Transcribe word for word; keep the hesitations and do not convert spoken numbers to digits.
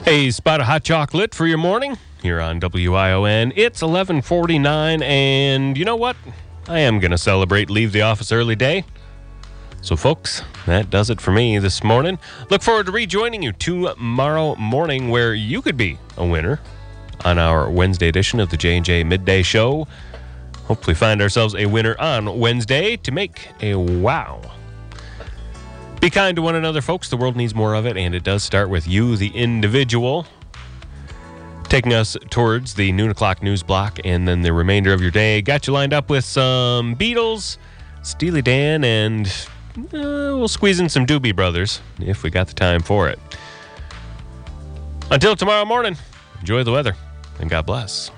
A spot of hot chocolate for your morning here on W I O N. It's eleven forty-nine, and you know what? I am going to celebrate Leave the Office Early Day. So, folks, that does it for me this morning. Look forward to rejoining you tomorrow morning where you could be a winner on our Wednesday edition of the J and J Midday Show. Hopefully find ourselves a winner on Wednesday to make a wow. Be kind to one another, folks. The world needs more of it, and it does start with you, the individual. Taking us towards the noon o'clock news block and then the remainder of your day. Got you lined up with some Beatles, Steely Dan, and uh, we'll squeeze in some Doobie Brothers if we got the time for it. Until tomorrow morning, enjoy the weather, and God bless.